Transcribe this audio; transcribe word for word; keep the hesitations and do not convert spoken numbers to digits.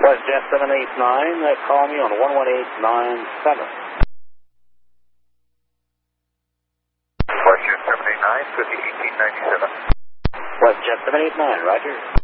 WestJet seven eight nine, uh, call me on one one eight nine seven. WestJet seven eight nine, fifty eighteen ninety-seven. WestJet seven eight nine, roger.